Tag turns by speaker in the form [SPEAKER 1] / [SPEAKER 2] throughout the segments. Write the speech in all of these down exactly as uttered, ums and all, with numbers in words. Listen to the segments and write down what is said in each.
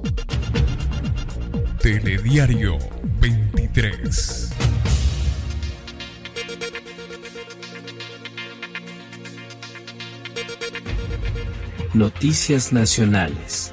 [SPEAKER 1] Telediario veintitrés.
[SPEAKER 2] Noticias nacionales.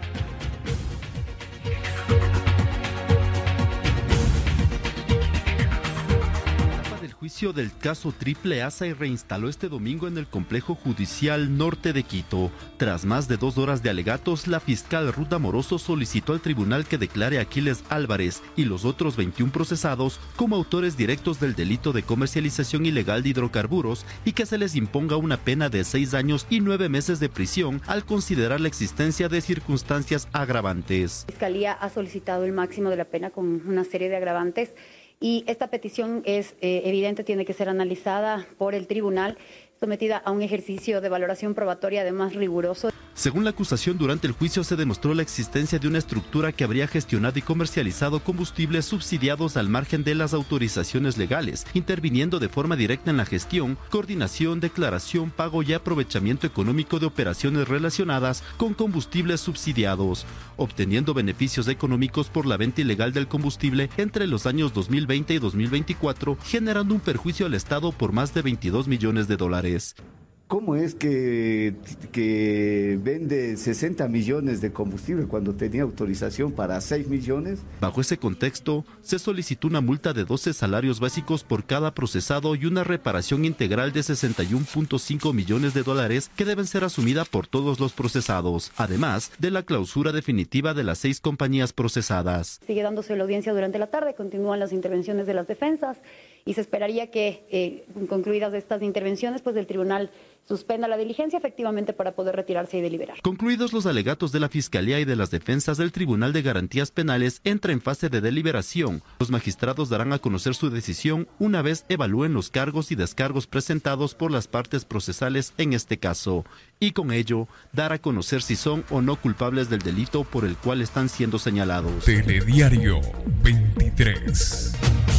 [SPEAKER 3] El juicio del caso Triple A se reinstaló este domingo en el complejo judicial norte de Quito. Tras más de dos horas de alegatos, la fiscal Ruth Amoroso solicitó al tribunal que declare a Aquiles Álvarez y los otros veintiún procesados como autores directos del delito de comercialización ilegal de hidrocarburos y que se les imponga una pena de seis años y nueve meses de prisión al considerar la existencia de circunstancias agravantes.
[SPEAKER 4] La Fiscalía ha solicitado el máximo de la pena con una serie de agravantes. Y esta petición es eh, evidente, tiene que ser analizada por el tribunal, sometida a un ejercicio de valoración probatoria además riguroso.
[SPEAKER 3] Según la acusación, durante el juicio se demostró la existencia de una estructura que habría gestionado y comercializado combustibles subsidiados al margen de las autorizaciones legales, interviniendo de forma directa en la gestión, coordinación, declaración, pago y aprovechamiento económico de operaciones relacionadas con combustibles subsidiados, obteniendo beneficios económicos por la venta ilegal del combustible entre los años dos mil veinte y dos mil veinticuatro, generando un perjuicio al Estado por más de veintidós millones de dólares.
[SPEAKER 5] ¿Cómo es que, que vende sesenta millones de combustible cuando tenía autorización para seis millones?
[SPEAKER 3] Bajo ese contexto, se solicitó una multa de doce salarios básicos por cada procesado y una reparación integral de sesenta y uno punto cinco millones de dólares que deben ser asumida por todos los procesados, además de la clausura definitiva de las seis compañías procesadas.
[SPEAKER 4] Sigue dándose la audiencia durante la tarde, continúan las intervenciones de las defensas y se esperaría que, eh, concluidas estas intervenciones, pues el tribunal suspenda la diligencia efectivamente para poder retirarse y deliberar.
[SPEAKER 3] Concluidos los alegatos de la Fiscalía y de las defensas, del Tribunal de Garantías Penales entra en fase de deliberación. Los magistrados darán a conocer su decisión una vez evalúen los cargos y descargos presentados por las partes procesales en este caso, y con ello dar a conocer si son o no culpables del delito por el cual están siendo señalados.
[SPEAKER 1] Telediario veintitrés.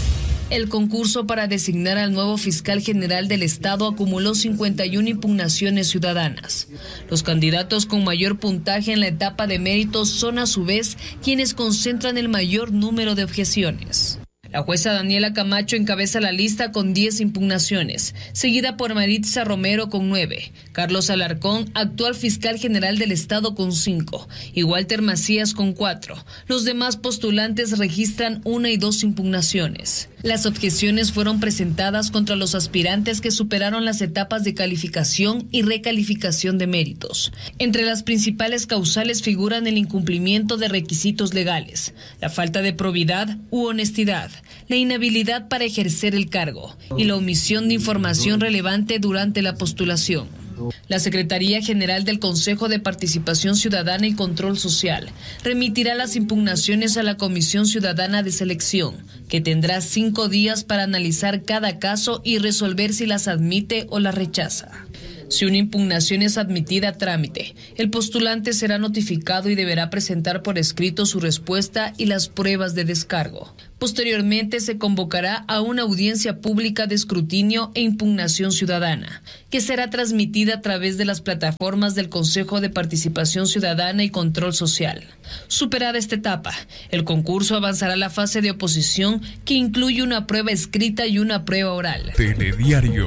[SPEAKER 6] El concurso para designar al nuevo fiscal general del Estado acumuló cincuenta y una impugnaciones ciudadanas. Los candidatos con mayor puntaje en la etapa de méritos son a su vez quienes concentran el mayor número de objeciones. La jueza Daniela Camacho encabeza la lista con diez impugnaciones, seguida por Maritza Romero con nueve, Carlos Alarcón, actual fiscal general del Estado, con cinco, y Walter Macías con cuatro. Los demás postulantes registran una y dos impugnaciones. Las objeciones fueron presentadas contra los aspirantes que superaron las etapas de calificación y recalificación de méritos. Entre las principales causales figuran el incumplimiento de requisitos legales, la falta de probidad u honestidad, la inhabilidad para ejercer el cargo y la omisión de información relevante durante la postulación. La Secretaría General del Consejo de Participación Ciudadana y Control Social remitirá las impugnaciones a la Comisión Ciudadana de Selección, que tendrá cinco días para analizar cada caso y resolver si las admite o las rechaza. Si una impugnación es admitida a trámite, el postulante será notificado y deberá presentar por escrito su respuesta y las pruebas de descargo. Posteriormente se convocará a una audiencia pública de escrutinio e impugnación ciudadana, que será transmitida a través de las plataformas del Consejo de Participación Ciudadana y Control Social. Superada esta etapa, el concurso avanzará a la fase de oposición, que incluye una prueba escrita y una prueba oral.
[SPEAKER 1] Telediario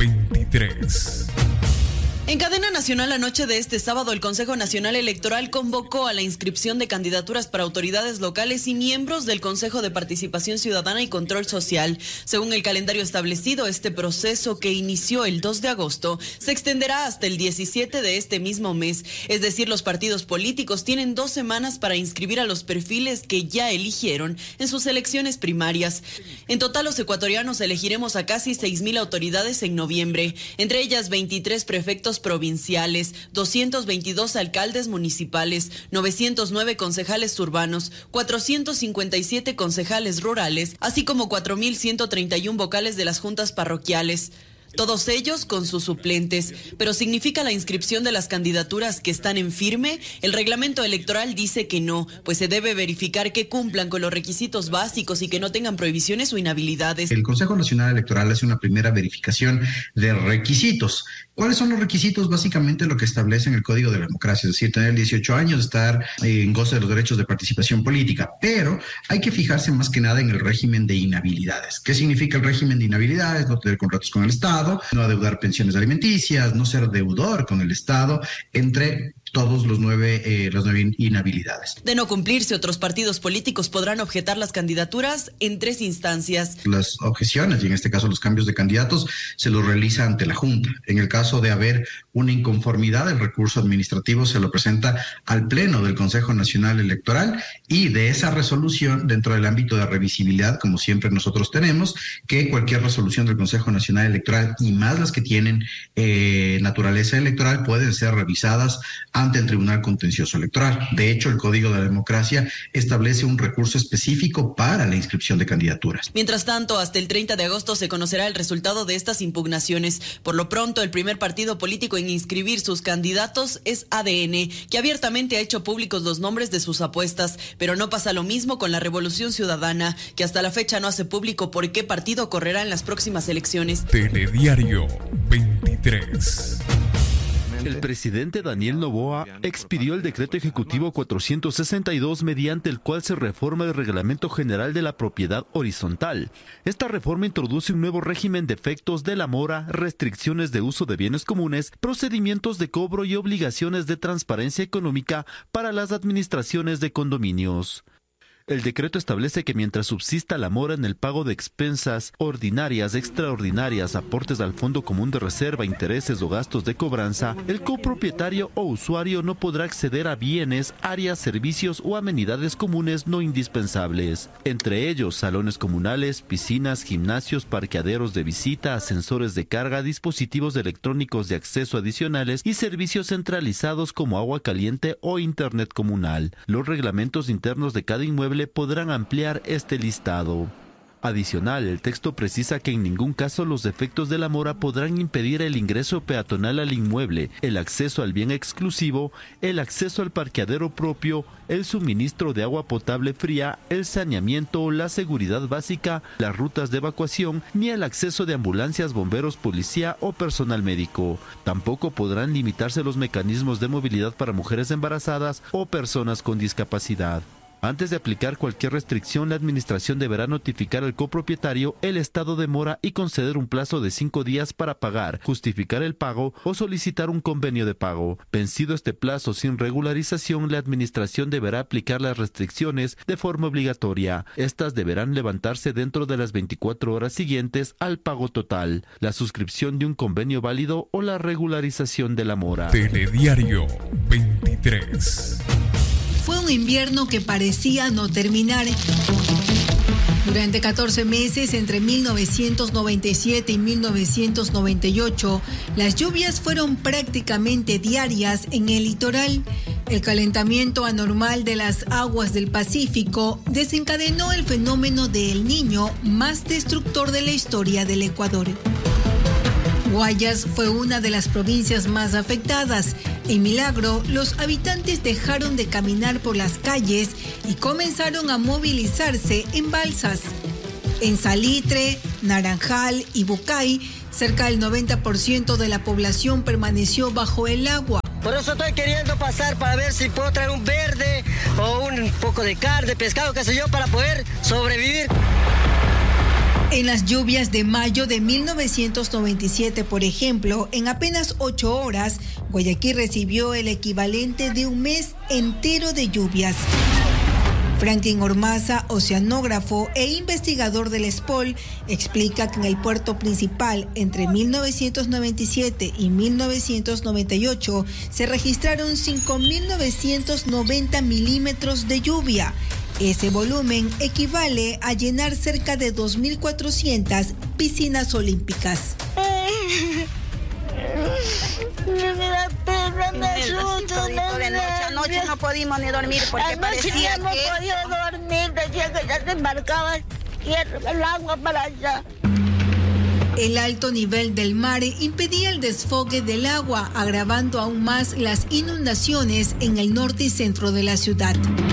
[SPEAKER 1] veintitrés.
[SPEAKER 7] En cadena nacional, la noche de este sábado, el Consejo Nacional Electoral convocó a la inscripción de candidaturas para autoridades locales y miembros del Consejo de Participación Ciudadana y Control Social. Según el calendario establecido, este proceso, que inició el dos de agosto, se extenderá hasta el diecisiete de este mismo mes. Es decir, los partidos políticos tienen dos semanas para inscribir a los perfiles que ya eligieron en sus elecciones primarias. En total, los ecuatorianos elegiremos a casi seis mil autoridades en noviembre, entre ellas veintitrés prefectos provinciales, doscientos veintidós alcaldes municipales, novecientos nueve concejales urbanos, cuatrocientos cincuenta y siete concejales rurales, así como cuatro mil ciento treinta y uno vocales de las juntas parroquiales. todos ellos con sus suplentes. Pero ¿significa la inscripción de las candidaturas que están en firme? El reglamento electoral dice que no, pues se debe verificar que cumplan con los requisitos básicos y que no tengan prohibiciones o inhabilidades.
[SPEAKER 2] El Consejo Nacional Electoral hace una primera verificación de requisitos. ¿Cuáles son los requisitos? Básicamente lo que establece en el Código de la Democracia, es decir, tener dieciocho años, estar en goce de los derechos de participación política, pero hay que fijarse más que nada en el régimen de inhabilidades. ¿Qué significa el régimen de inhabilidades? No tener contratos con el Estado, no adeudar pensiones alimenticias, no ser deudor con el Estado, entre todos los nueve, eh, las nueve inhabilidades.
[SPEAKER 7] De no cumplirse, otros partidos políticos podrán objetar las candidaturas en tres instancias.
[SPEAKER 2] Las objeciones, y en este caso los cambios de candidatos, se los realiza ante la Junta. En el caso de haber una inconformidad, el recurso administrativo se lo presenta al Pleno del Consejo Nacional Electoral y de esa resolución, dentro del ámbito de revisibilidad, como siempre nosotros tenemos, que cualquier resolución del Consejo Nacional Electoral y más las que tienen eh, naturaleza electoral pueden ser revisadas ante el Tribunal Contencioso Electoral. De hecho, el Código de la Democracia establece un recurso específico para la inscripción de candidaturas.
[SPEAKER 7] Mientras tanto, hasta el treinta de agosto se conocerá el resultado de estas impugnaciones. Por lo pronto, el primer partido político en inscribir sus candidatos es A D N, que abiertamente ha hecho públicos los nombres de sus apuestas, pero no pasa lo mismo con la Revolución Ciudadana, que hasta la fecha no hace público por qué partido correrá en las próximas elecciones.
[SPEAKER 1] Telediario veintitrés.
[SPEAKER 3] El presidente Daniel Noboa expidió el decreto ejecutivo cuatrocientos sesenta y dos mediante el cual se reforma el Reglamento General de la Propiedad Horizontal. Esta reforma introduce un nuevo régimen de efectos de la mora, restricciones de uso de bienes comunes, procedimientos de cobro y obligaciones de transparencia económica para las administraciones de condominios. El decreto establece que mientras subsista la mora en el pago de expensas ordinarias, extraordinarias, aportes al Fondo Común de Reserva, intereses o gastos de cobranza, el copropietario o usuario no podrá acceder a bienes, áreas, servicios o amenidades comunes no indispensables. Entre ellos, salones comunales, piscinas, gimnasios, parqueaderos de visita, ascensores de carga, dispositivos electrónicos de acceso adicionales y servicios centralizados como agua caliente o internet comunal. Los reglamentos internos de cada inmueble podrán ampliar este listado. Adicional, el texto precisa que en ningún caso los efectos de la mora podrán impedir el ingreso peatonal al inmueble, el acceso al bien exclusivo, el acceso al parqueadero propio, el suministro de agua potable fría, el saneamiento, la seguridad básica, las rutas de evacuación, ni el acceso de ambulancias, bomberos, policía o personal médico. Tampoco podrán limitarse los mecanismos de movilidad para mujeres embarazadas o personas con discapacidad. Antes de aplicar cualquier restricción, la administración deberá notificar al copropietario el estado de mora y conceder un plazo de cinco días para pagar, justificar el pago o solicitar un convenio de pago. Vencido este plazo sin regularización, la administración deberá aplicar las restricciones de forma obligatoria. Estas deberán levantarse dentro de las veinticuatro horas siguientes al pago total, la suscripción de un convenio válido o la regularización de la mora.
[SPEAKER 1] Telediario veintitrés.
[SPEAKER 8] Fue un invierno que parecía no terminar. Durante catorce meses, entre mil novecientos noventa y siete y mil novecientos noventa y ocho, las lluvias fueron prácticamente diarias en el litoral. El calentamiento anormal de las aguas del Pacífico desencadenó el fenómeno de El Niño más destructor de la historia del Ecuador. Guayas fue una de las provincias más afectadas. En Milagro, los habitantes dejaron de caminar por las calles y comenzaron a movilizarse en balsas. En Salitre, Naranjal y Bucay, cerca del noventa por ciento de la población permaneció bajo el agua.
[SPEAKER 9] Por eso estoy queriendo pasar para ver si puedo traer un verde o un poco de carne, pescado, qué sé yo, para poder sobrevivir.
[SPEAKER 8] En las lluvias de mayo de mil novecientos noventa y siete, por ejemplo, en apenas ocho horas, Guayaquil recibió el equivalente de un mes entero de lluvias. Franklin Ormaza, oceanógrafo e investigador del S P O L, explica que en el puerto principal entre mil novecientos noventa y siete y mil novecientos noventa y ocho se registraron cinco mil novecientos noventa milímetros de lluvia. Ese volumen equivale a llenar cerca de dos mil cuatrocientas piscinas olímpicas.
[SPEAKER 10] Anoche no pudimos ni dormir porque parecía
[SPEAKER 11] no
[SPEAKER 10] que...
[SPEAKER 11] no podía dormir, decía que ya se embarcaba y el agua para allá.
[SPEAKER 8] El alto nivel del mar impedía el desfogue del agua, agravando aún más las inundaciones en el norte y centro de la ciudad.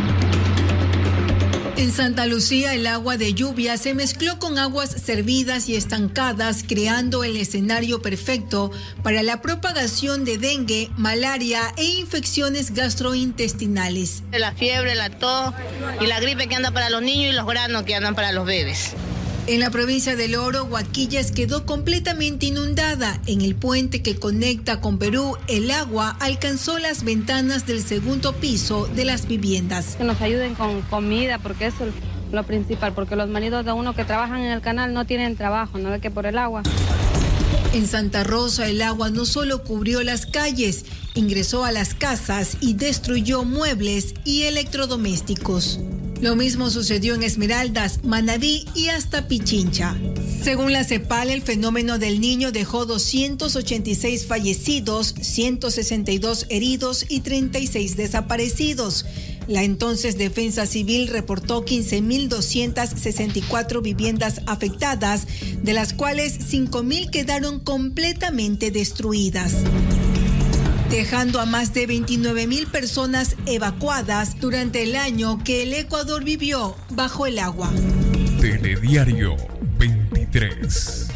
[SPEAKER 8] En Santa Lucía, el agua de lluvia se mezcló con aguas servidas y estancadas, creando el escenario perfecto para la propagación de dengue, malaria e infecciones gastrointestinales.
[SPEAKER 11] La fiebre, la tos y la gripe que anda para los niños y los granos que andan para los bebés.
[SPEAKER 8] En la provincia del Oro, Huaquillas quedó completamente inundada. En el puente que conecta con Perú, el agua alcanzó las ventanas del segundo piso de las viviendas.
[SPEAKER 12] Que nos ayuden con comida, porque eso es lo principal, porque los maridos de uno que trabajan en el canal no tienen trabajo, no ve que por el agua.
[SPEAKER 8] En Santa Rosa, el agua no solo cubrió las calles, ingresó a las casas y destruyó muebles y electrodomésticos. Lo mismo sucedió en Esmeraldas, Manabí y hasta Pichincha. Según la CEPAL, el fenómeno del Niño dejó doscientos ochenta y seis fallecidos, ciento sesenta y dos heridos y treinta y seis desaparecidos. La entonces Defensa Civil reportó quince mil doscientas sesenta y cuatro viviendas afectadas, de las cuales cinco mil quedaron completamente destruidas, dejando a más de veintinueve mil personas evacuadas durante el año que el Ecuador vivió bajo el agua.
[SPEAKER 1] Telediario veintitrés.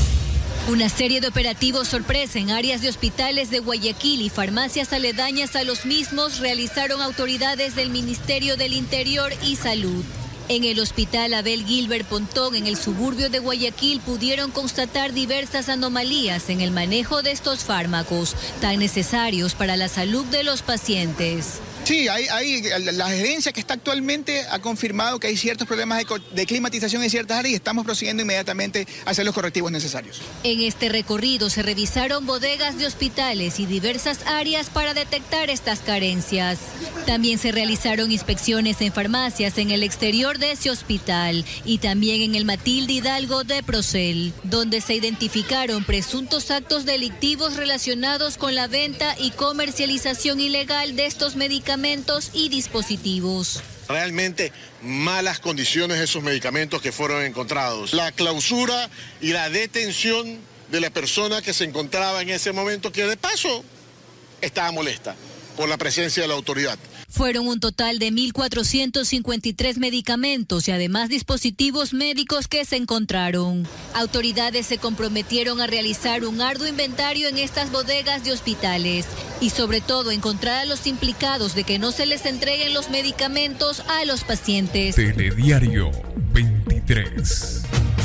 [SPEAKER 13] Una serie de operativos sorpresa en áreas de hospitales de Guayaquil y farmacias aledañas a los mismos realizaron autoridades del Ministerio del Interior y Salud. En el hospital Abel Gilbert Pontón, en el suburbio de Guayaquil, pudieron constatar diversas anomalías en el manejo de estos fármacos, tan necesarios para la salud de los pacientes.
[SPEAKER 14] Sí, hay, hay, la gerencia que está actualmente ha confirmado que hay ciertos problemas de, de climatización en ciertas áreas y estamos procediendo inmediatamente a hacer los correctivos necesarios.
[SPEAKER 13] En este recorrido se revisaron bodegas de hospitales y diversas áreas para detectar estas carencias. También se realizaron inspecciones en farmacias en el exterior de ese hospital y también en el Matilde Hidalgo de Procel, donde se identificaron presuntos actos delictivos relacionados con la venta y comercialización ilegal de estos medicamentos y dispositivos.
[SPEAKER 15] Realmente malas condiciones de esos medicamentos que fueron encontrados. La clausura y la detención de la persona que se encontraba en ese momento, que de paso estaba molesta por la presencia de la autoridad.
[SPEAKER 13] Fueron un total de mil cuatrocientos cincuenta y tres medicamentos y además dispositivos médicos que se encontraron. Autoridades se comprometieron a realizar un arduo inventario en estas bodegas de hospitales y sobre todo encontrar a los implicados de que no se les entreguen los medicamentos a los pacientes.
[SPEAKER 1] Telediario veintitrés.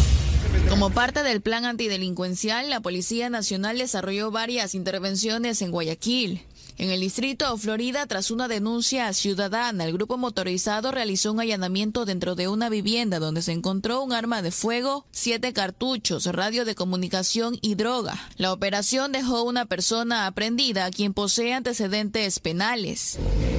[SPEAKER 16] Como parte del plan antidelincuencial, la Policía Nacional desarrolló varias intervenciones en Guayaquil. En el distrito Florida, tras una denuncia ciudadana, el grupo motorizado realizó un allanamiento dentro de una vivienda donde se encontró un arma de fuego, siete cartuchos, radio de comunicación y droga. La operación dejó una persona aprehendida, quien posee antecedentes penales.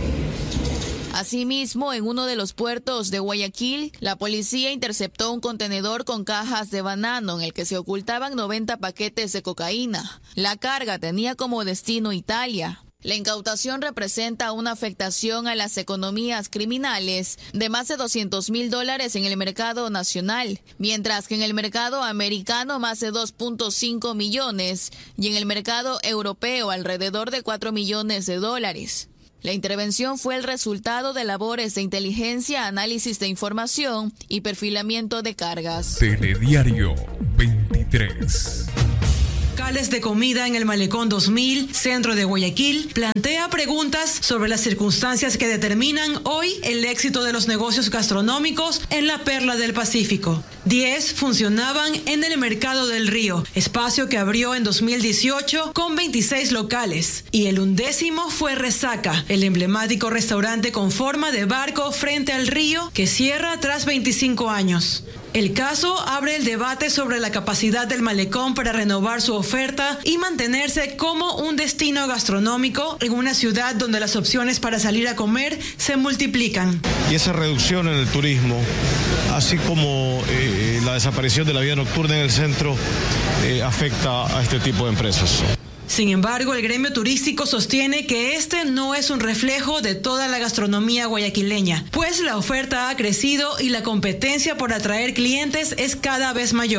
[SPEAKER 16] Asimismo, en uno de los puertos de Guayaquil, la policía interceptó un contenedor con cajas de banano en el que se ocultaban noventa paquetes de cocaína. La carga tenía como destino Italia. La incautación representa una afectación a las economías criminales de más de doscientos mil dólares en el mercado nacional, mientras que en el mercado americano más de dos punto cinco millones y en el mercado europeo alrededor de cuatro millones de dólares. La intervención fue el resultado de labores de inteligencia, análisis de información y perfilamiento de cargas.
[SPEAKER 1] Telediario veintitrés.
[SPEAKER 17] Locales de comida en el Malecón dos mil, centro de Guayaquil, plantea preguntas sobre las circunstancias que determinan hoy el éxito de los negocios gastronómicos en la Perla del Pacífico. Diez funcionaban en el Mercado del Río, espacio que abrió en dos mil dieciocho con veintiséis locales. Y el undécimo fue Resaca, el emblemático restaurante con forma de barco frente al río que cierra tras veinticinco años. El caso abre el debate sobre la capacidad del malecón para renovar su oferta y mantenerse como un destino gastronómico en una ciudad donde las opciones para salir a comer se multiplican.
[SPEAKER 18] Y esa reducción en el turismo, así como eh, la desaparición de la vida nocturna en el centro, eh, afecta a este tipo de empresas.
[SPEAKER 17] Sin embargo, el gremio turístico sostiene que este no es un reflejo de toda la gastronomía guayaquileña, pues la oferta ha crecido y la competencia por atraer clientes es cada vez mayor.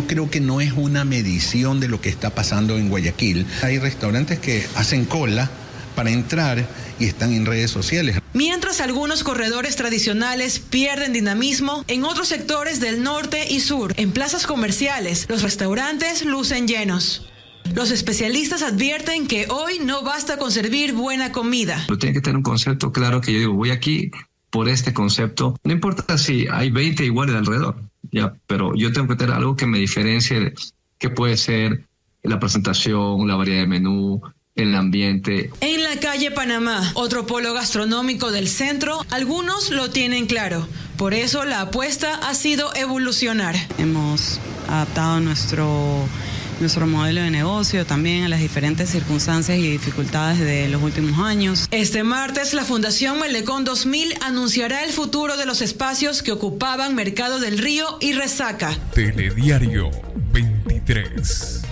[SPEAKER 19] Creo que no es una medición de lo que está pasando en Guayaquil. Hay restaurantes que hacen cola para entrar y están en redes sociales.
[SPEAKER 17] Mientras algunos corredores tradicionales pierden dinamismo, en otros sectores del norte y sur, en plazas comerciales, los restaurantes lucen llenos. Los especialistas advierten que hoy no basta con servir buena comida.
[SPEAKER 20] Pero tiene que tener un concepto claro que yo digo, voy aquí por este concepto. No importa si hay veinte iguales alrededor, ya, pero yo tengo que tener algo que me diferencie, que puede ser la presentación, la variedad de menú, el ambiente.
[SPEAKER 17] En la calle Panamá, otro polo gastronómico del centro, algunos lo tienen claro. Por eso la apuesta ha sido evolucionar.
[SPEAKER 21] Hemos adaptado nuestro, nuestro modelo de negocio también a las diferentes circunstancias y dificultades de los últimos años.
[SPEAKER 17] Este martes, la Fundación Malecón dos mil anunciará el futuro de los espacios que ocupaban Mercado del Río y Resaca.
[SPEAKER 1] Telediario veintitrés.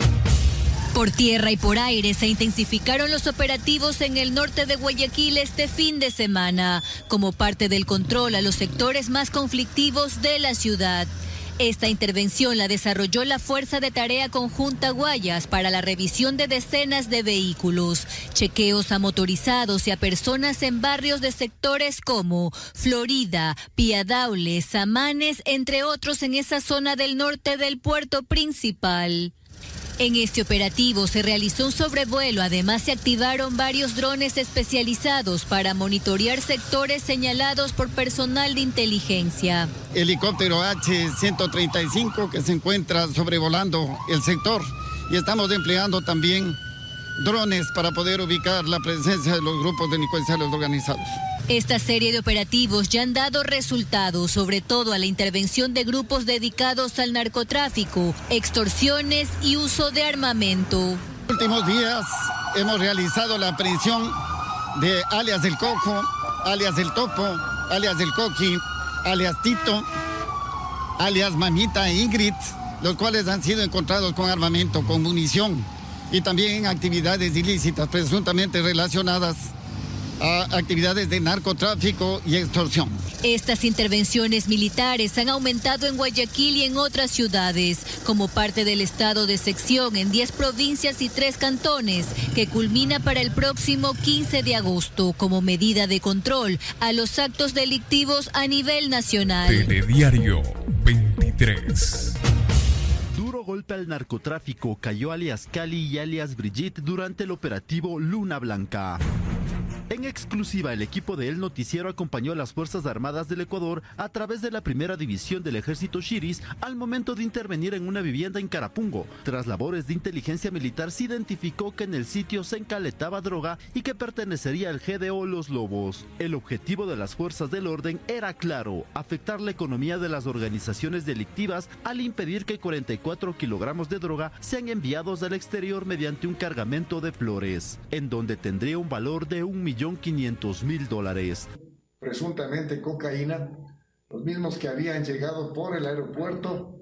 [SPEAKER 13] Por tierra y por aire se intensificaron los operativos en el norte de Guayaquil este fin de semana, como parte del control a los sectores más conflictivos de la ciudad. Esta intervención la desarrolló la Fuerza de Tarea Conjunta Guayas para la revisión de decenas de vehículos, chequeos a motorizados y a personas en barrios de sectores como Florida, Piadaule, Samanes, entre otros en esa zona del norte del puerto principal. En este operativo se realizó un sobrevuelo, además se activaron varios drones especializados para monitorear sectores señalados por personal de inteligencia.
[SPEAKER 22] Helicóptero H ciento treinta y cinco que se encuentra sobrevolando el sector y estamos empleando también drones para poder ubicar la presencia de los grupos delincuenciales organizados.
[SPEAKER 13] Esta serie de operativos ya han dado resultados, sobre todo a la intervención de grupos dedicados al narcotráfico, extorsiones y uso de armamento.
[SPEAKER 22] En los últimos días hemos realizado la aprehensión de alias del Coco, alias del Topo, alias del Coqui, alias Tito, alias Mamita Ingrid, los cuales han sido encontrados con armamento, con munición y también actividades ilícitas presuntamente relacionadas a actividades de narcotráfico y extorsión.
[SPEAKER 13] Estas intervenciones militares han aumentado en Guayaquil y en otras ciudades, como parte del estado de sección en diez provincias y tres cantones, que culmina para el próximo quince de agosto como medida de control a los actos delictivos a nivel nacional.
[SPEAKER 1] Telediario veintitrés.
[SPEAKER 3] Duro golpe al narcotráfico cayó alias Cali y alias Brigitte durante el operativo Luna Blanca. En exclusiva, el equipo de El Noticiero acompañó a las Fuerzas Armadas del Ecuador a través de la primera división del ejército Shiris al momento de intervenir en una vivienda en Carapungo. Tras labores de inteligencia militar se identificó que en el sitio se encaletaba droga y que pertenecería al G D O Los Lobos. El objetivo de las fuerzas del orden era claro: afectar la economía de las organizaciones delictivas al impedir que cuarenta y cuatro kilogramos de droga sean enviados al exterior mediante un cargamento de flores, en donde tendría un valor de un millón quinientos mil dólares.
[SPEAKER 23] Presuntamente cocaína, los mismos que habían llegado por el aeropuerto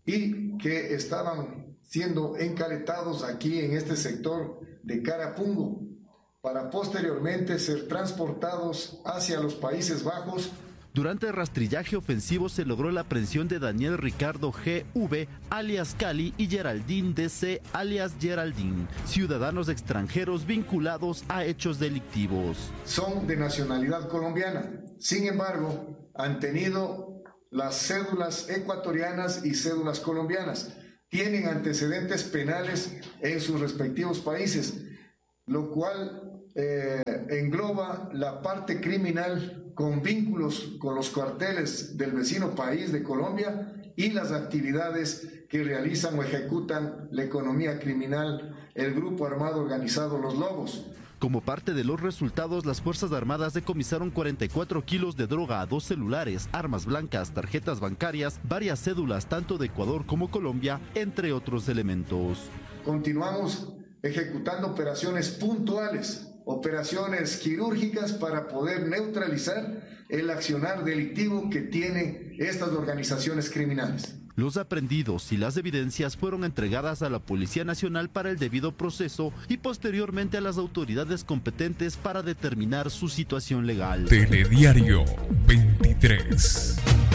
[SPEAKER 23] y que estaban siendo encaletados aquí en este sector de Carapungo para posteriormente ser transportados hacia los Países Bajos.
[SPEAKER 3] Durante el rastrillaje ofensivo se logró la aprehensión de Daniel Ricardo G V, alias Cali, y Geraldine D C, alias Geraldine, ciudadanos extranjeros vinculados a hechos delictivos.
[SPEAKER 23] Son de nacionalidad colombiana, sin embargo, han tenido las cédulas ecuatorianas y cédulas colombianas. Tienen antecedentes penales en sus respectivos países, lo cual eh, engloba la parte criminal con vínculos con los cuarteles del vecino país de Colombia y las actividades que realizan o ejecutan la economía criminal, el grupo armado organizado Los Lobos.
[SPEAKER 3] Como parte de los resultados, las Fuerzas Armadas decomisaron cuarenta y cuatro kilos de droga, dos celulares, armas blancas, tarjetas bancarias, varias cédulas tanto de Ecuador como Colombia, entre otros elementos.
[SPEAKER 23] Continuamos ejecutando operaciones puntuales, operaciones quirúrgicas para poder neutralizar el accionar delictivo que tienen estas organizaciones criminales.
[SPEAKER 3] Los aprehendidos y las evidencias fueron entregadas a la Policía Nacional para el debido proceso y posteriormente a las autoridades competentes para determinar su situación legal.
[SPEAKER 1] Telediario veintitrés.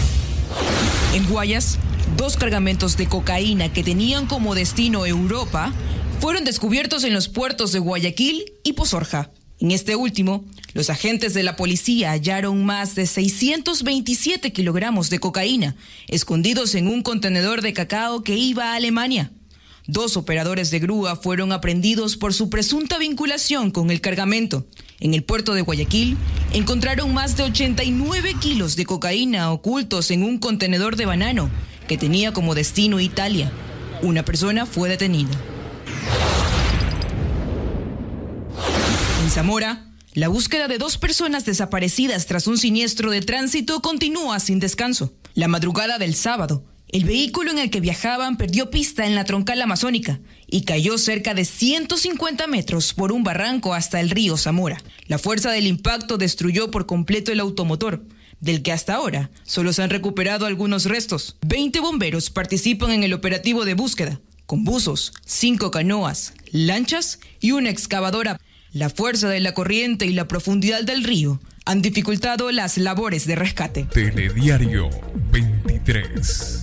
[SPEAKER 4] En Guayas, dos cargamentos de cocaína que tenían como destino Europa fueron descubiertos en los puertos de Guayaquil y Pozorja. En este último, los agentes de la policía hallaron más de seiscientos veintisiete kilogramos de cocaína escondidos en un contenedor de cacao que iba a Alemania. Dos operadores de grúa fueron aprehendidos por su presunta vinculación con el cargamento. En el puerto de Guayaquil encontraron más de ochenta y nueve kilos de cocaína ocultos en un contenedor de banano que tenía como destino Italia. Una persona fue detenida. En Zamora, la búsqueda de dos personas desaparecidas tras un siniestro de tránsito continúa sin descanso. La madrugada del sábado, el vehículo en el que viajaban perdió pista en la troncal amazónica y cayó cerca de ciento cincuenta metros por un barranco hasta el río Zamora. La fuerza del impacto destruyó por completo el automotor, del que hasta ahora solo se han recuperado algunos restos. veinte bomberos participan en el operativo de búsqueda, con buzos, cinco canoas, lanchas y una excavadora. La fuerza de la corriente y la profundidad del río han dificultado las labores de rescate.
[SPEAKER 1] Telediario veintitrés.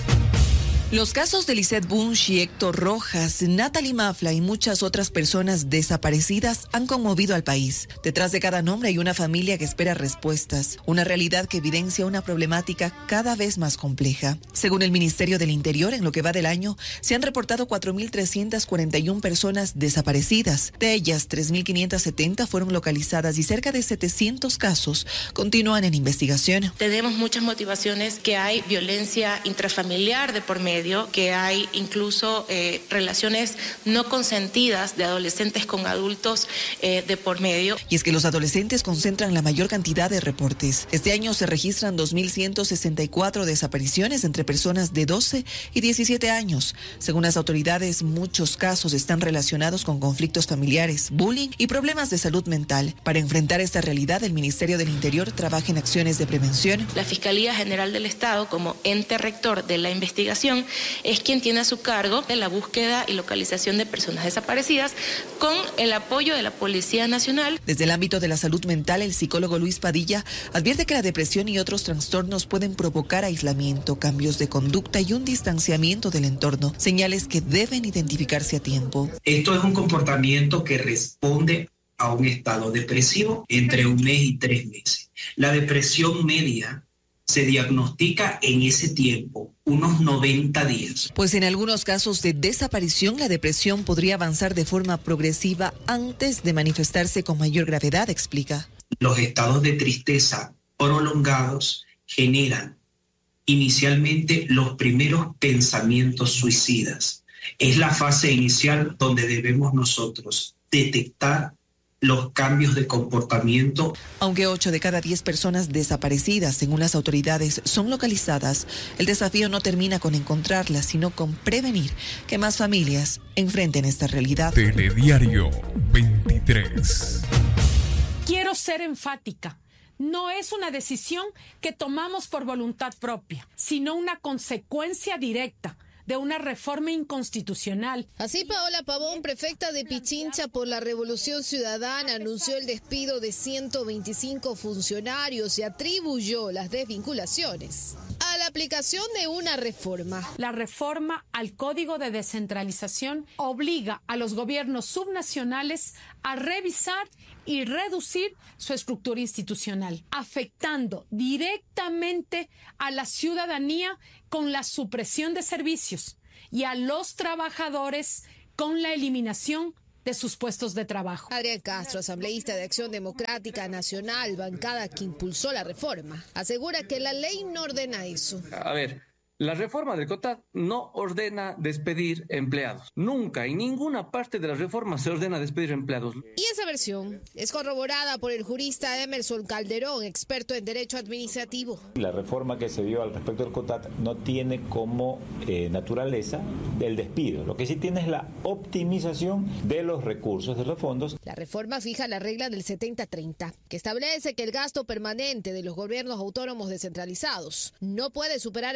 [SPEAKER 5] Los casos de Lisette Bunch y Héctor Rojas, Natalie Mafla y muchas otras personas desaparecidas han conmovido al país. Detrás de cada nombre hay una familia que espera respuestas, una realidad que evidencia una problemática cada vez más compleja. Según el Ministerio del Interior, en lo que va del año, se han reportado cuatro mil trescientas cuarenta y una personas desaparecidas. De ellas, tres mil quinientas setenta fueron localizadas y cerca de setecientos casos continúan en investigación.
[SPEAKER 6] Tenemos muchas motivaciones, que hay violencia intrafamiliar de por medio, que hay incluso eh, relaciones no consentidas de adolescentes con adultos eh, de por medio.
[SPEAKER 5] Y es que los adolescentes concentran la mayor cantidad de reportes. Este año se registran dos mil ciento sesenta y cuatro desapariciones entre personas de doce y diecisiete años. Según las autoridades, muchos casos están relacionados con conflictos familiares, bullying y problemas de salud mental. Para enfrentar esta realidad, el Ministerio del Interior trabaja en acciones de prevención.
[SPEAKER 6] La Fiscalía General del Estado, como ente rector de la investigación, es quien tiene a su cargo de la búsqueda y localización de personas desaparecidas con el apoyo de la Policía Nacional.
[SPEAKER 5] Desde el ámbito de la salud mental, el psicólogo Luis Padilla advierte que la depresión y otros trastornos pueden provocar aislamiento, cambios de conducta y un distanciamiento del entorno, señales que deben identificarse a tiempo.
[SPEAKER 24] Esto es un comportamiento que responde a un estado depresivo entre un mes y tres meses. La depresión media se diagnostica en ese tiempo, unos noventa días.
[SPEAKER 5] Pues en algunos casos de desaparición, la depresión podría avanzar de forma progresiva antes de manifestarse con mayor gravedad, explica.
[SPEAKER 24] Los estados de tristeza prolongados generan inicialmente los primeros pensamientos suicidas. Es la fase inicial donde debemos nosotros detectar los cambios de comportamiento.
[SPEAKER 5] Aunque ocho de cada diez personas desaparecidas, según las autoridades, son localizadas, el desafío no termina con encontrarlas, sino con prevenir que más familias enfrenten esta realidad.
[SPEAKER 1] Telediario veintitrés.
[SPEAKER 25] Quiero ser enfática. No es una decisión que tomamos por voluntad propia, sino una consecuencia directa de una reforma inconstitucional.
[SPEAKER 26] Así, Paola Pavón, prefecta de Pichincha por la Revolución Ciudadana, anunció el despido de ciento veinticinco funcionarios y atribuyó las desvinculaciones a la aplicación de una reforma.
[SPEAKER 25] La reforma al Código de Descentralización obliga a los gobiernos subnacionales a revisar y reducir su estructura institucional, afectando directamente a la ciudadanía con la supresión de servicios y a los trabajadores con la eliminación de sus puestos de trabajo.
[SPEAKER 26] Adrián Castro, asambleísta de Acción Democrática Nacional, bancada que impulsó la reforma, asegura que la ley no ordena eso.
[SPEAKER 27] A ver, la reforma del COTAD no ordena despedir empleados. Nunca, en ninguna parte de la reforma se ordena despedir empleados.
[SPEAKER 26] Y esa versión es corroborada por el jurista Emerson Calderón, experto en derecho administrativo.
[SPEAKER 28] La reforma que se dio al respecto del COTAD no tiene como eh, naturaleza del despido. Lo que sí tiene es la optimización de los recursos de los fondos.
[SPEAKER 26] La reforma fija la regla del setenta treinta, que establece que el gasto permanente de los gobiernos autónomos descentralizados no puede superar el treinta por ciento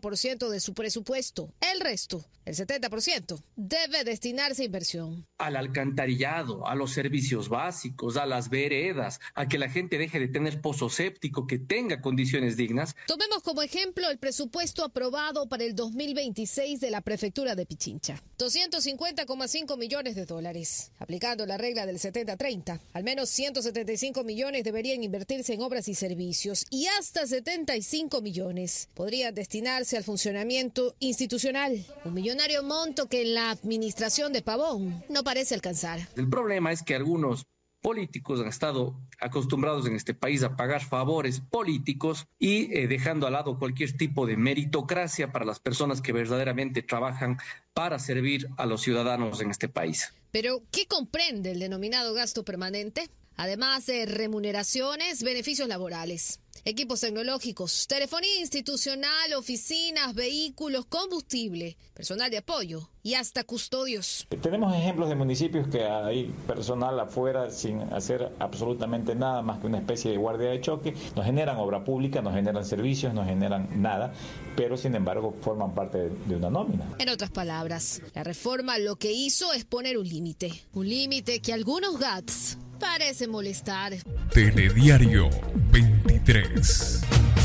[SPEAKER 26] por ciento de su presupuesto. El resto, el setenta por ciento, debe destinarse a inversión.
[SPEAKER 27] Al alcantarillado, a los servicios básicos, a las veredas, a que la gente deje de tener pozo séptico, que tenga condiciones dignas.
[SPEAKER 26] Tomemos como ejemplo el presupuesto aprobado para el dos mil veintiséis de la prefectura de Pichincha. doscientos cincuenta coma cinco millones de dólares. Aplicando la regla del setenta treinta, al menos ciento setenta y cinco millones deberían invertirse en obras y servicios y hasta setenta y cinco millones podrían destinarse al funcionamiento institucional. Un millonario monto que en la administración de Pavón no parece alcanzar.
[SPEAKER 27] El problema es que algunos políticos han estado acostumbrados en este país a pagar favores políticos y eh, dejando al lado cualquier tipo de meritocracia para las personas que verdaderamente trabajan para servir a los ciudadanos en este país.
[SPEAKER 26] Pero, ¿qué comprende el denominado gasto permanente? Además de remuneraciones, beneficios laborales, equipos tecnológicos, telefonía institucional, oficinas, vehículos, combustible, personal de apoyo y hasta custodios.
[SPEAKER 28] Tenemos ejemplos de municipios que hay personal afuera sin hacer absolutamente nada más que una especie de guardia de choque. Nos generan obra pública, nos generan servicios, nos generan nada, pero sin embargo forman parte de, de una nómina.
[SPEAKER 26] En otras palabras, la reforma lo que hizo es poner un límite, un límite que algunos GATS parece molestar.
[SPEAKER 1] Telediario veintitrés.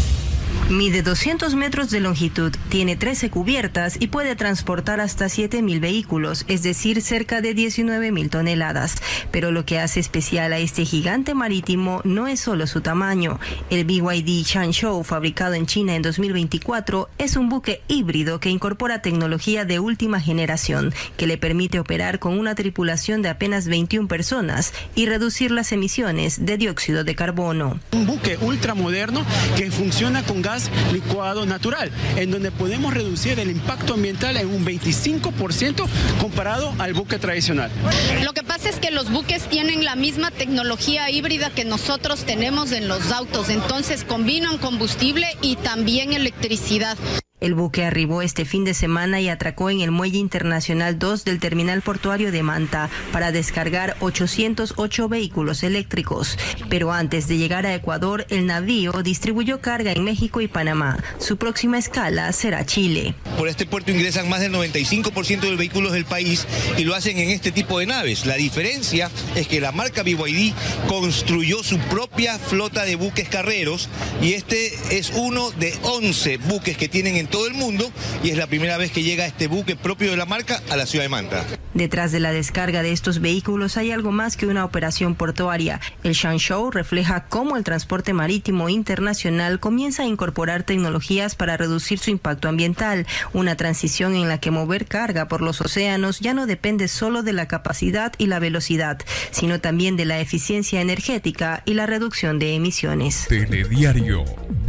[SPEAKER 2] Mide doscientos metros de longitud, tiene trece cubiertas y puede transportar hasta siete mil vehículos, es decir, cerca de diecinueve mil toneladas. Pero lo que hace especial a este gigante marítimo no es solo su tamaño. El B Y D Changzhou, fabricado en China en dos mil veinticuatro, es un buque híbrido que incorpora tecnología de última generación, que le permite operar con una tripulación de apenas veintiuna personas y reducir las emisiones de dióxido de carbono.
[SPEAKER 7] Un buque ultramoderno que funciona con gas licuado natural, en donde podemos reducir el impacto ambiental en un veinticinco por ciento comparado al buque tradicional.
[SPEAKER 8] Lo que pasa es que los buques tienen la misma tecnología híbrida que nosotros tenemos en los autos, entonces combinan combustible y también electricidad.
[SPEAKER 2] El buque arribó este fin de semana y atracó en el Muelle Internacional dos del terminal portuario de Manta para descargar ochocientos ocho vehículos eléctricos. Pero antes de llegar a Ecuador, el navío distribuyó carga en México y Panamá. Su próxima escala será Chile.
[SPEAKER 9] Por este puerto ingresan más del noventa y cinco por ciento de los vehículos del país y lo hacen en este tipo de naves. La diferencia es que la marca B Y D construyó su propia flota de buques carreros y este es uno de once buques que tienen en todo el mundo y es la primera vez que llega este buque propio de la marca a la ciudad de Manta.
[SPEAKER 2] Detrás de la descarga de estos vehículos hay algo más que una operación portuaria. El Changzhou refleja cómo el transporte marítimo internacional comienza a incorporar tecnologías para reducir su impacto ambiental, una transición en la que mover carga por los océanos ya no depende solo de la capacidad y la velocidad, sino también de la eficiencia energética y la reducción de emisiones.
[SPEAKER 1] Telediario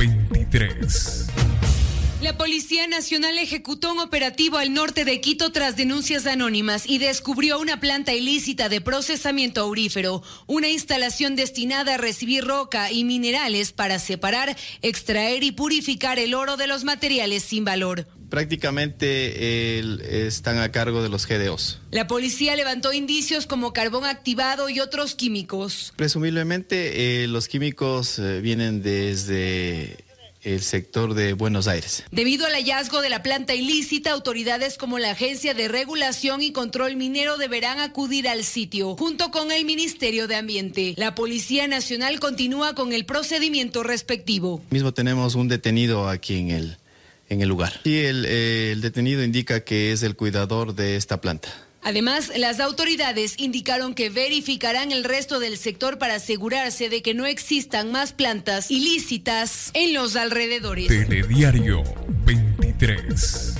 [SPEAKER 1] veintitrés.
[SPEAKER 4] La Policía Nacional ejecutó un operativo al norte de Quito tras denuncias anónimas y descubrió una planta ilícita de procesamiento aurífero, una instalación destinada a recibir roca y minerales para separar, extraer y purificar el oro de los materiales sin valor.
[SPEAKER 10] Prácticamente el, están a cargo de los G D Os.
[SPEAKER 4] La policía levantó indicios como carbón activado y otros químicos.
[SPEAKER 10] Presumiblemente eh, los químicos eh, vienen desde el sector de Buenos Aires.
[SPEAKER 4] Debido al hallazgo de la planta ilícita, autoridades como la Agencia de Regulación y Control Minero deberán acudir al sitio, junto con el Ministerio de Ambiente. La Policía Nacional continúa con el procedimiento respectivo.
[SPEAKER 10] Mismo tenemos un detenido aquí en el, en el lugar. Y el, el detenido indica que es el cuidador de esta planta.
[SPEAKER 4] Además, las autoridades indicaron que verificarán el resto del sector para asegurarse de que no existan más plantas ilícitas en los alrededores.
[SPEAKER 1] Telediario veintitrés.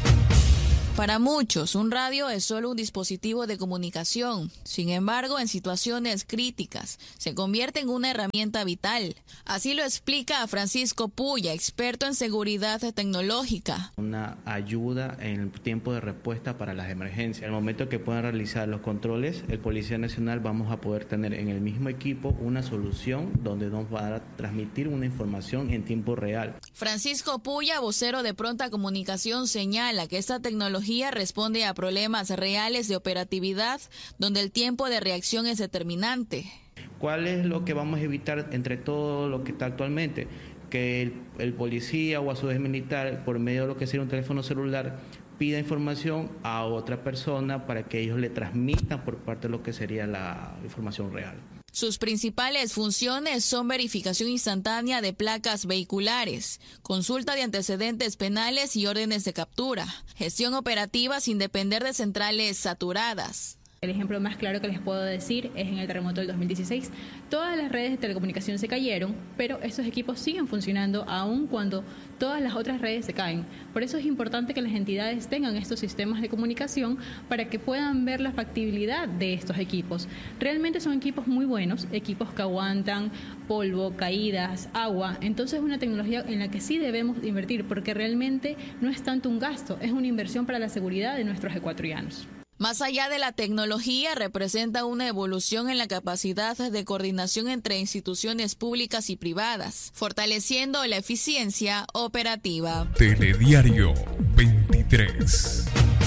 [SPEAKER 16] Para muchos, un radio es solo un dispositivo de comunicación. Sin embargo, en situaciones críticas, se convierte en una herramienta vital. Así lo explica a Francisco Puya, experto en seguridad tecnológica.
[SPEAKER 11] Una ayuda en el tiempo de respuesta para las emergencias. En el momento que puedan realizar los controles, el Policía Nacional vamos a poder tener en el mismo equipo una solución donde nos va a transmitir una información en tiempo real.
[SPEAKER 16] Francisco Puya, vocero de Pronta Comunicación, señala que esta tecnología responde a problemas reales de operatividad donde el tiempo de reacción es determinante.
[SPEAKER 11] ¿Cuál es lo que vamos a evitar entre todo lo que está actualmente? que el, el policía o a su vez militar, por medio de lo que sería un teléfono celular, pida información a otra persona para que ellos le transmitan por parte de lo que sería la información real.
[SPEAKER 16] Sus principales funciones son verificación instantánea de placas vehiculares, consulta de antecedentes penales y órdenes de captura, gestión operativa sin depender de centrales saturadas.
[SPEAKER 12] El ejemplo más claro que les puedo decir es en el terremoto del dos mil dieciséis. Todas las redes de telecomunicación se cayeron, pero estos equipos siguen funcionando aun cuando todas las otras redes se caen. Por eso es importante que las entidades tengan estos sistemas de comunicación para que puedan ver la factibilidad de estos equipos. Realmente son equipos muy buenos, equipos que aguantan polvo, caídas, agua. Entonces es una tecnología en la que sí debemos invertir porque realmente no es tanto un gasto, es una inversión para la seguridad de nuestros ecuatorianos.
[SPEAKER 16] Más allá de la tecnología, representa una evolución en la capacidad de coordinación entre instituciones públicas y privadas, fortaleciendo la eficiencia operativa.
[SPEAKER 1] Telediario veintitrés.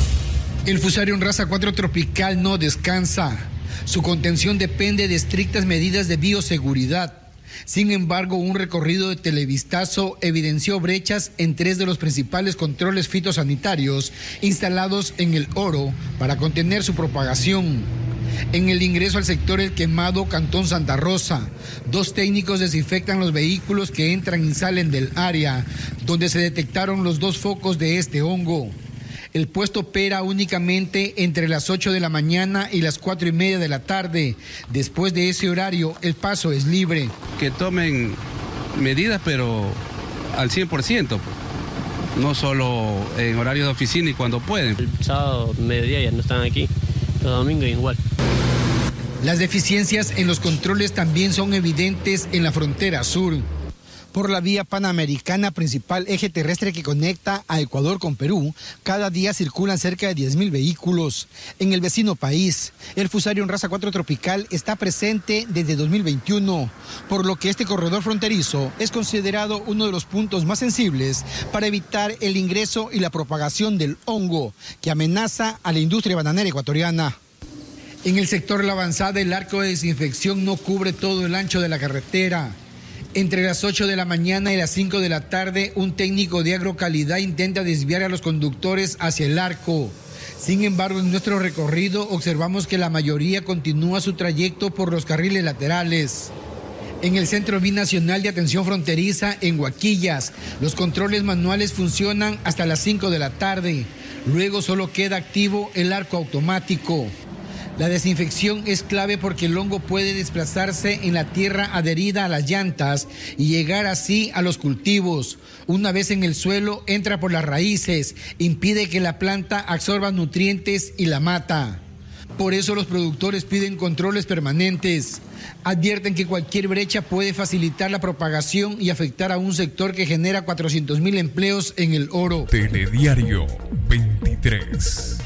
[SPEAKER 14] El Fusarium Raza cuatro Tropical no descansa. Su contención depende de estrictas medidas de bioseguridad. Sin embargo, un recorrido de Televistazo evidenció brechas en tres de los principales controles fitosanitarios instalados en el Oro para contener su propagación. En el ingreso al sector El Quemado, Cantón Santa Rosa, dos técnicos desinfectan los vehículos que entran y salen del área, donde se detectaron los dos focos de este hongo. El puesto opera únicamente entre las ocho de la mañana y las cuatro y media de la tarde. Después de ese horario, el paso es libre.
[SPEAKER 15] Que tomen medidas, pero al cien por ciento, no solo en horario de oficina y cuando pueden.
[SPEAKER 17] El sábado, mediodía ya no están aquí, los domingos igual.
[SPEAKER 14] Las deficiencias en los controles también son evidentes en la frontera sur. Por la vía panamericana, principal eje terrestre que conecta a Ecuador con Perú, cada día circulan cerca de diez mil vehículos. En el vecino país, el Fusarium Raza cuatro Tropical está presente desde dos mil veintiuno, por lo que este corredor fronterizo es considerado uno de los puntos más sensibles para evitar el ingreso y la propagación del hongo que amenaza a la industria bananera ecuatoriana. En el sector La Avanzada, el arco de desinfección no cubre todo el ancho de la carretera. Entre las ocho de la mañana y las cinco de la tarde, un técnico de agrocalidad intenta desviar a los conductores hacia el arco. Sin embargo, en nuestro recorrido observamos que la mayoría continúa su trayecto por los carriles laterales. En el Centro Binacional de Atención Fronteriza, en Huaquillas, los controles manuales funcionan hasta las cinco de la tarde. Luego solo queda activo el arco automático. La desinfección es clave porque el hongo puede desplazarse en la tierra adherida a las llantas y llegar así a los cultivos. Una vez en el suelo, entra por las raíces, impide que la planta absorba nutrientes y la mata. Por eso los productores piden controles permanentes. Advierten que cualquier brecha puede facilitar la propagación y afectar a un sector que genera cuatrocientos mil empleos en el Oro.
[SPEAKER 1] Telediario veintitrés.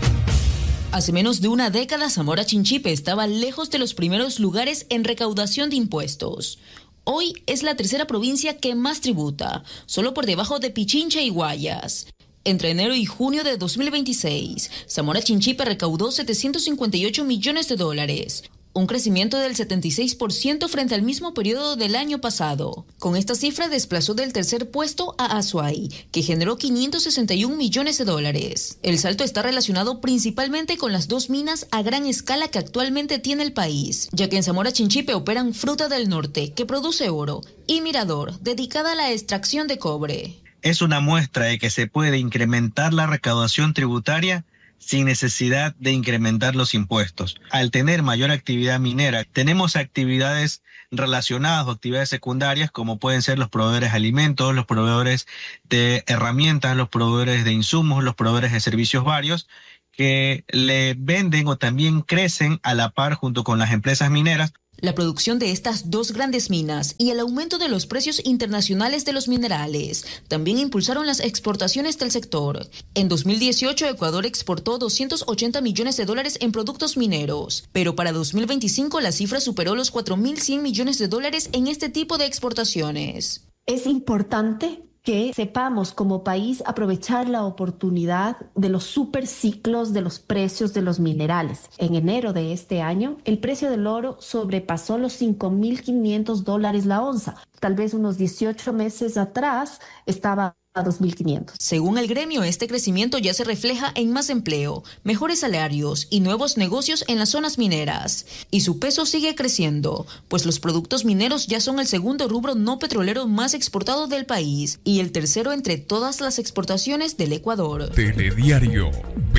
[SPEAKER 18] Hace menos de una década, Zamora Chinchipe estaba lejos de los primeros lugares en recaudación de impuestos. Hoy es la tercera provincia que más tributa, solo por debajo de Pichincha y Guayas. Entre enero y junio de dos mil veintiséis, Zamora Chinchipe recaudó setecientos cincuenta y ocho millones de dólares, un crecimiento del setenta y seis por ciento frente al mismo periodo del año pasado. Con esta cifra desplazó del tercer puesto a Azuay, que generó quinientos sesenta y un millones de dólares. El salto está relacionado principalmente con las dos minas a gran escala que actualmente tiene el país, ya que en Zamora Chinchipe operan Fruta del Norte, que produce oro, y Mirador, dedicada a la extracción de cobre.
[SPEAKER 19] Es una muestra de que se puede incrementar la recaudación tributaria sin necesidad de incrementar los impuestos. Al tener mayor actividad minera, tenemos actividades relacionadas o actividades secundarias como pueden ser los proveedores de alimentos, los proveedores de herramientas, los proveedores de insumos, los proveedores de servicios varios, que le venden o también crecen a la par junto con las empresas mineras.
[SPEAKER 18] La producción de estas dos grandes minas y el aumento de los precios internacionales de los minerales también impulsaron las exportaciones del sector. En dos mil dieciocho, Ecuador exportó doscientos ochenta millones de dólares en productos mineros, pero para dos mil veinticinco la cifra superó los cuatro mil cien millones de dólares en este tipo de exportaciones.
[SPEAKER 20] Es importante
[SPEAKER 3] que sepamos como país aprovechar la oportunidad de los superciclos de los precios de los minerales. En enero de este año, el precio del oro sobrepasó los cinco mil quinientos dólares la onza. Tal vez unos dieciocho meses atrás estaba a dos mil quinientos.
[SPEAKER 18] Según el gremio, este crecimiento ya se refleja en más empleo, mejores salarios y nuevos negocios en las zonas mineras. Y su peso sigue creciendo, pues los productos mineros ya son el segundo rubro no petrolero más exportado del país y el tercero entre todas las exportaciones del Ecuador.
[SPEAKER 1] Telediario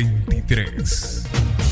[SPEAKER 1] veintitrés.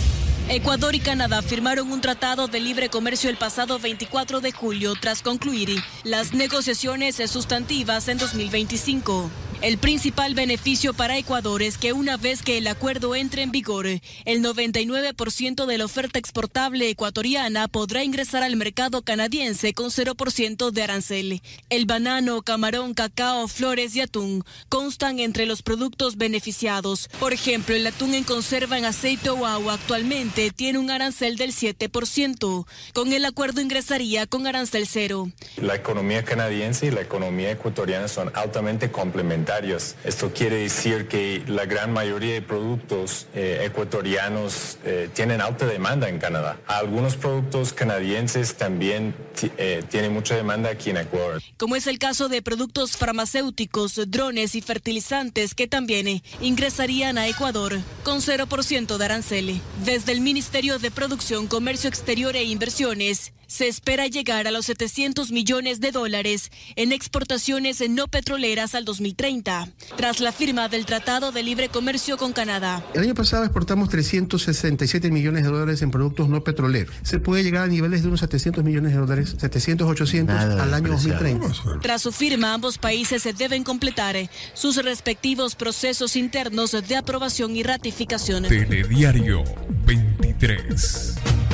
[SPEAKER 6] Ecuador y Canadá firmaron un tratado de libre comercio el pasado veinticuatro de julio tras concluir las negociaciones sustantivas en dos mil veinticinco. El principal beneficio para Ecuador es que una vez que el acuerdo entre en vigor, el noventa y nueve por ciento de la oferta exportable ecuatoriana podrá ingresar al mercado canadiense con cero por ciento de arancel. El banano, camarón, cacao, flores y atún constan entre los productos beneficiados. Por ejemplo, el atún en conserva en aceite o agua actualmente tiene un arancel del siete por ciento. Con el acuerdo ingresaría con arancel cero.
[SPEAKER 13] La economía canadiense y la economía ecuatoriana son altamente complementarias. Esto quiere decir que la gran mayoría de productos eh, ecuatorianos eh, tienen alta demanda en Canadá. Algunos productos canadienses también eh, tienen mucha demanda aquí en Ecuador.
[SPEAKER 6] Como es el caso de productos farmacéuticos, drones y fertilizantes que también eh, ingresarían a Ecuador con cero por ciento de arancel. Desde el Ministerio de Producción, Comercio Exterior e Inversiones, se espera llegar a los setecientos millones de dólares en exportaciones no petroleras al dos mil treinta, tras la firma del Tratado de Libre Comercio con Canadá.
[SPEAKER 20] El año pasado exportamos trescientos sesenta y siete millones de dólares en productos no petroleros. Se puede llegar a niveles de unos setecientos millones de dólares, setecientos, ochocientos Nada al año dos mil treinta.
[SPEAKER 6] Tras su firma, ambos países se deben completar sus respectivos procesos internos de aprobación y ratificación.
[SPEAKER 1] Telediario veintitrés.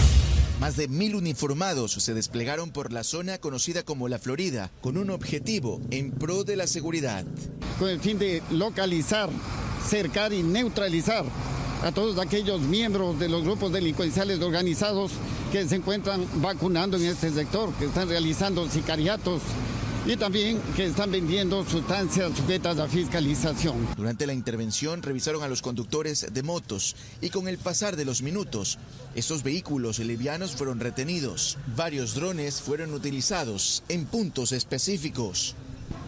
[SPEAKER 21] Más de mil uniformados se desplegaron por la zona conocida como La Florida, con un objetivo en pro de la seguridad.
[SPEAKER 22] Con el fin de localizar, cercar y neutralizar a todos aquellos miembros de los grupos delincuenciales organizados que se encuentran vacunando en este sector, que están realizando sicariatos y también que están vendiendo sustancias sujetas a fiscalización.
[SPEAKER 21] Durante la intervención revisaron a los conductores de motos y con el pasar de los minutos, estos vehículos livianos fueron retenidos. Varios drones fueron utilizados en puntos específicos.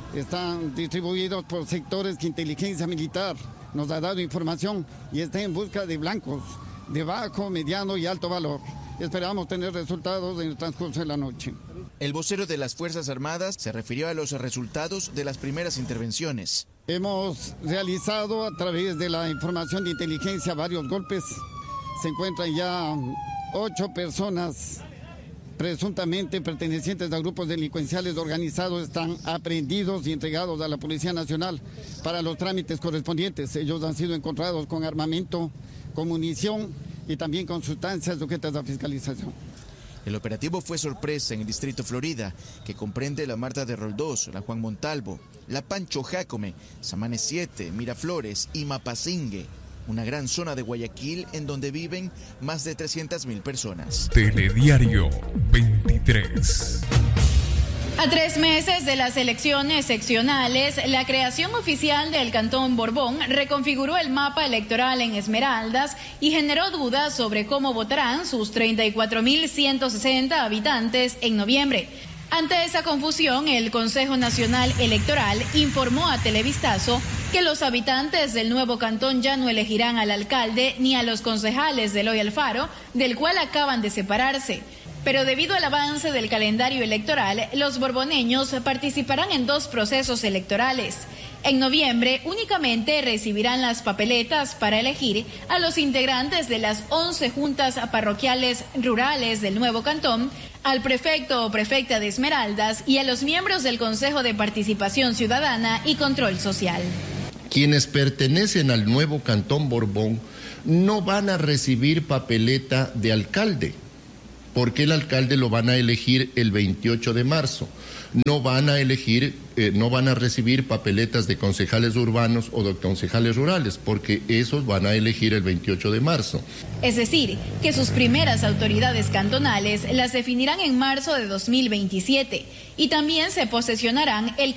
[SPEAKER 22] Están distribuidos por sectores que inteligencia militar nos ha dado información y está en busca de blancos de bajo, mediano y alto valor. Esperamos tener resultados en el transcurso de la noche.
[SPEAKER 21] El vocero de las Fuerzas Armadas se refirió a los resultados de las primeras intervenciones.
[SPEAKER 22] Hemos realizado a través de la información de inteligencia varios golpes. Se encuentran ya ocho personas presuntamente pertenecientes a grupos delincuenciales organizados, están aprehendidos y entregados a la Policía Nacional para los trámites correspondientes. Ellos han sido encontrados con armamento, con munición y también con sustancias sujetas a fiscalización.
[SPEAKER 21] El operativo fue sorpresa en el distrito Florida, que comprende la Marta de Roldós, la Juan Montalvo, la Pancho Jácome, Samanes siete, Miraflores y Mapasingue, una gran zona de Guayaquil en donde viven más de trescientas mil personas.
[SPEAKER 1] Telediario veintitrés.
[SPEAKER 23] A tres meses de las elecciones seccionales, la creación oficial del Cantón Borbón reconfiguró el mapa electoral en Esmeraldas y generó dudas sobre cómo votarán sus treinta y cuatro mil ciento sesenta habitantes en noviembre. Ante esa confusión, el Consejo Nacional Electoral informó a Televistazo que los habitantes del nuevo cantón ya no elegirán al alcalde ni a los concejales de Eloy Alfaro, del cual acaban de separarse. Pero debido al avance del calendario electoral, los borboneños participarán en dos procesos electorales. En noviembre únicamente recibirán las papeletas para elegir a los integrantes de las once juntas parroquiales rurales del nuevo cantón, al prefecto o prefecta de Esmeraldas y a los miembros del Consejo de Participación Ciudadana y Control Social.
[SPEAKER 24] Quienes pertenecen al nuevo Cantón Borbón no van a recibir papeleta de alcalde, porque el alcalde lo van a elegir el veintiocho de marzo. No van a elegir, eh, no van a recibir papeletas de concejales urbanos o de concejales rurales, porque esos van a elegir el veintiocho de marzo.
[SPEAKER 23] Es decir, que sus primeras autoridades cantonales las definirán en marzo de dos mil veintisiete y también se posesionarán el